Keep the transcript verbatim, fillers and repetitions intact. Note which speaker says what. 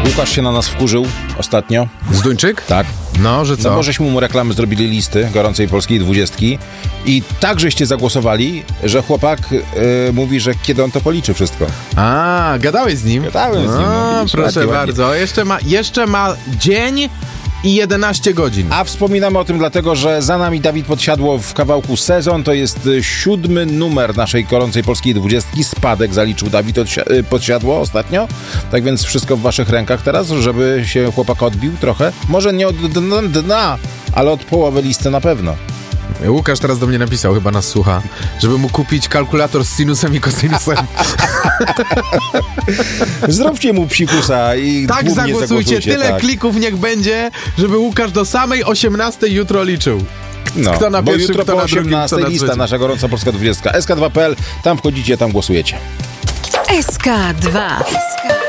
Speaker 1: Łukasz się na nas wkurzył ostatnio.
Speaker 2: Zduńczyk?
Speaker 1: Tak.
Speaker 2: No, że co?
Speaker 1: No bo żeśmy mu reklamy zrobili listy gorącej polskiej dwudziestki i tak żeście zagłosowali, że chłopak y, mówi, że kiedy on to policzy wszystko.
Speaker 2: A, gadałeś z nim?
Speaker 1: Gadałem z nim.
Speaker 2: No,
Speaker 1: No,
Speaker 2: proszę
Speaker 1: ładnie,
Speaker 2: bardzo.
Speaker 1: ładnie.
Speaker 2: Jeszcze ma, jeszcze ma dzień i jedenaście godzin.
Speaker 1: A wspominamy o tym dlatego, że za nami Dawid Podsiadło w kawałku Sezon. To jest siódmy numer naszej gorącej polskiej dwudziestki. Spadek zaliczył Dawid Odsi- Podsiadło ostatnio. Tak więc wszystko w waszych rękach teraz, żeby się chłopak odbił trochę. Może nie od dna, dna ale od połowy listy na pewno.
Speaker 2: Łukasz teraz do mnie napisał, chyba nas słucha, żeby mu kupić kalkulator z sinusem i kosinusem.
Speaker 1: Zróbcie mu psikusa i
Speaker 2: Tak,
Speaker 1: głównie
Speaker 2: zagłosujcie,
Speaker 1: zagłosujcie,
Speaker 2: tyle
Speaker 1: tak.
Speaker 2: klików niech będzie, żeby Łukasz do samej osiemnastej jutro liczył.
Speaker 1: No,
Speaker 2: Kto na
Speaker 1: bo
Speaker 2: pierwszym,
Speaker 1: jutro
Speaker 2: kto
Speaker 1: po
Speaker 2: na drugim, kto
Speaker 1: osiemnastej
Speaker 2: na
Speaker 1: lista
Speaker 2: trzecim.
Speaker 1: nasza gorąca polska dwudziestka. S K dwa kropka P L, tam wchodzicie, tam głosujecie.
Speaker 3: S K dwa.